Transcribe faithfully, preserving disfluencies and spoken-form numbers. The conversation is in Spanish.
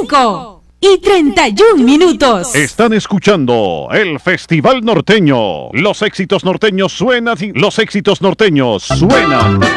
cinco y treinta y un minutos. Están escuchando el Festival Norteño. Los éxitos norteños suenan, los éxitos norteños suenan